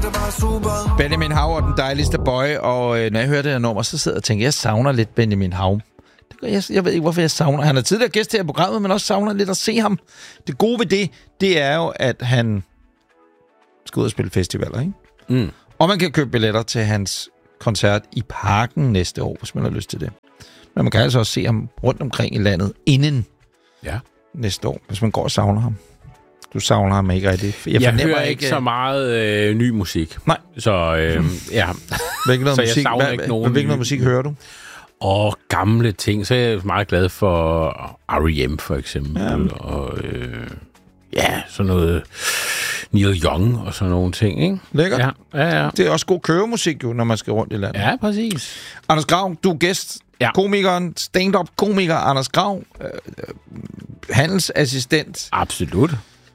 Benjamin Hav og den dejligste boy, og når jeg hører det her nummer, så sidder jeg og tænker, jeg savner lidt Benjamin Hav. Jeg ved ikke, hvorfor jeg savner. Han er tidligere gæst her i programmet, men også savner lidt at se ham. Det gode ved det er jo, at han skal ud og spille festivaler, ikke? Mm. Og man kan købe billetter til hans koncert i Parken næste år, hvis man har lyst til det. Men man kan altså også se ham rundt omkring i landet inden næste år, hvis man går og savner ham. Du savner ham ikke rigtigt. Jeg hører ikke så meget ny musik. Nej. Så ja. Hvilken noget så musik, jeg savner ikke nogen hvilken noget musik hører du? Og gamle ting. Så er jeg meget glad for R.E.M. for eksempel. Ja. Og sådan noget Neil Young og sådan nogle ting, ikke? Lækkert. Ja. Det er også god køremusik jo, når man skal rundt i landet. Ja, præcis. Anders Grav, du er gæst. Ja. Komikeren, stand-up-komiker Anders Grav. Handelsassistent. Absolut.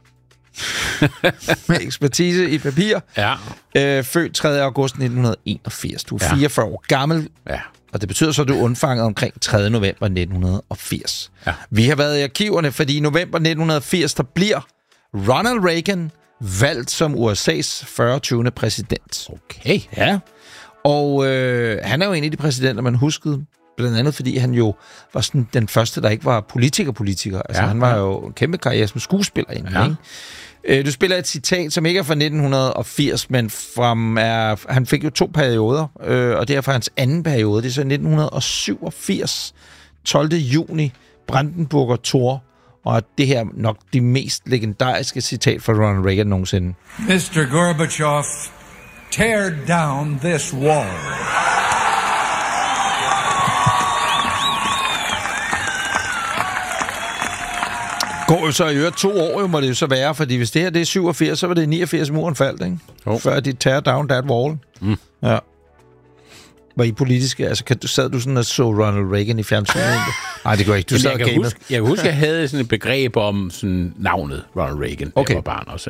Med ekspertise i papir. Ja. Født 3. august 1981. Du er 44 år gammel. Ja. Og det betyder så, at du er undfanget omkring 3. november 1980. Ja. Vi har været i arkiverne, fordi i november 1980, der bliver Ronald Reagan valgt som USA's 40. præsident. Okay. Ja. Og han er jo en af de præsidenter, man huskede. Blandt andet, fordi han jo var sådan den første, der ikke var politiker. Altså, han var jo en kæmpe karriere som skuespiller egentlig, ikke? Du spiller et citat, som ikke er fra 1980, men han fik jo 2 perioder, og det er fra hans anden periode. Det er så 1987, 12. juni, Brandenburger Tor, og det her nok det mest legendariske citat fra Ronald Reagan nogensinde. Mr. Gorbachev, tear down this wall. Går jo så i øvrigt 2 år, må det jo så være, fordi hvis det her det er 87, så var det 89 muren faldt, ikke? Før de tear down that wall. Mm. Ja. Var I politiske? Altså, sad du sådan og så Ronald Reagan i fjernsynet? Nej, det går ikke. Du sad og gamede. Jeg kan huske, at jeg havde sådan et begreb om sådan navnet Ronald Reagan, da jeg var barn også.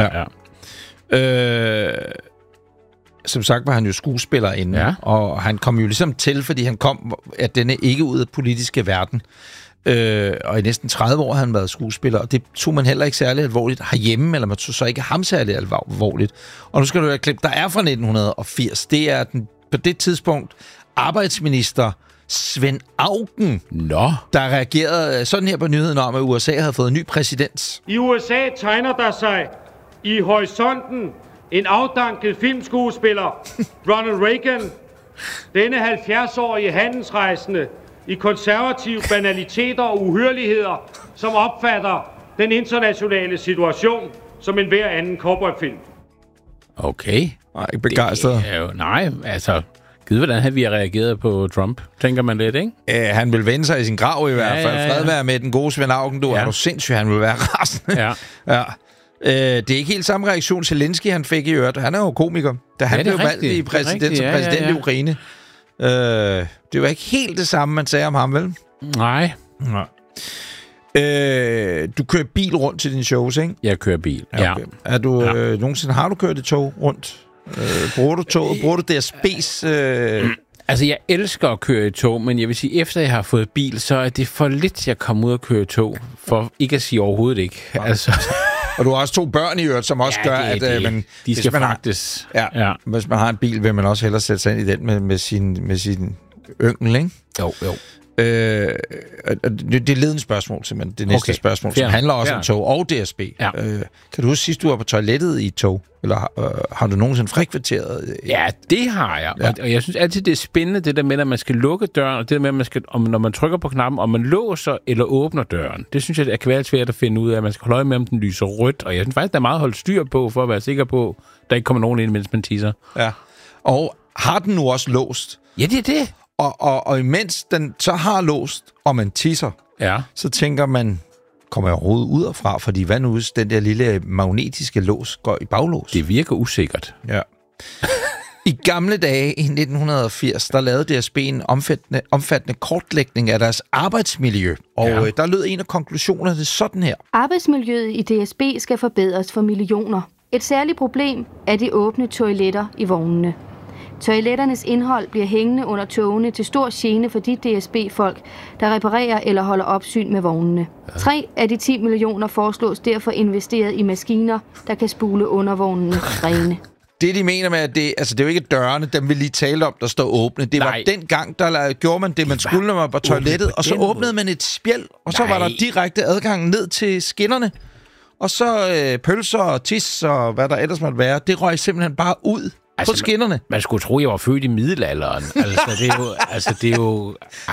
Ja. Som sagt var han jo skuespiller inden, og han kom jo ligesom til, fordi han kom, at denne ikke ud af politiske verden. Og i næsten 30 år har han været skuespiller, og det tog man heller ikke særlig alvorligt herhjemme, eller man tog så ikke ham særlig alvorligt. Og nu skal du høre et klip, der er fra 1980. Det er på det tidspunkt arbejdsminister Svend Auken, der reagerede sådan her på nyheden om, at USA havde fået en ny præsident. I USA tegner der sig i horisonten en afdanket filmskuespiller, Ronald Reagan, denne 70-årige handelsrejsende, i konservative banaliteter og uhyrligheder, som opfatter den internationale situation som en hver anden cowboyfilm. Okay. Nej, ikke begejstret. Nej, altså, givet hvordan havde vi reageret på Trump, tænker man lidt, ikke? Han vil vende sig i sin grav i hvert fald. Fred være med den gode Svend Auken, du er du sindssygt, han vil være rasende. Ja. Det er ikke helt samme reaktion, Zelensky han fik i øvrigt. Han er jo komiker, da han blev valgt i præsident i Ukraine. Det var ikke helt det samme, man sagde om ham, vel? Nej. Du kører bil rundt til dine shows, ikke? Jeg kører bil, okay. Er du nogensinde har du kørt et tog rundt? Bruger du toget? Bruger du DSB's? Altså, jeg elsker at køre i tog, men jeg vil sige, efter jeg har fået bil, så er det for lidt, jeg kommer ud og køre i tog. For ikke at sige overhovedet ikke. Altså. Og du har også 2 børn i øvrigt, som også gør, at de skal faktisk... Hvis man har en bil, vil man også hellere sætte sig ind i den med sin yngel, ikke? Jo. Det er ledende spørgsmål, simpelthen. Det næste spørgsmål, som handler også om tog og DSB. Ja. Kan du huske sidst, du var på toilettet i et tog? Eller har du nogensinde frekventeret? Ja, det har jeg. Ja. Og jeg synes altid, det er spændende, det der med, at man skal lukke døren, og det der med, at man skal, når man trykker på knappen, om man låser eller åbner døren. Det synes jeg, det kan være svært at finde ud af, at man skal holde øje med, om den lyser rødt. Og jeg synes faktisk, der er meget at holde styr på, for at være sikker på, at der ikke kommer nogen ind, mens man tisser. Ja. Og har den nu også låst? Ja, det er det. Og imens den så har låst, og man tisser, så tænker man, kommer jeg overhovedet ud derfra? Fordi hvad nu, hvis den der lille magnetiske lås går i baglås? Det virker usikkert. Ja. I gamle dage i 1980, der lavede DSB en omfattende kortlægning af deres arbejdsmiljø. Og der lød en af konklusionerne sådan her. Arbejdsmiljøet i DSB skal forbedres for millioner. Et særligt problem er de åbne toiletter i vognene. Toiletternes indhold bliver hængende under togene til stor gene for de DSB-folk, der reparerer eller holder opsyn med vognene. 3 af de 10 millioner foreslås derfor investeret i maskiner, der kan spule undervognene rene. Det, de mener med, at det er jo ikke dørene, dem vi lige talte om, der står åbne. Det var dengang, der gjorde man det, man skulle, når man var på toilettet, og så åbnede man et spjæld, og så var der direkte adgang ned til skinnerne. Og så pølser og tis og hvad der ellers måtte være, det røg simpelthen bare ud på skinnerne. Man skulle tro, jeg var født i middelalderen. Det er jo...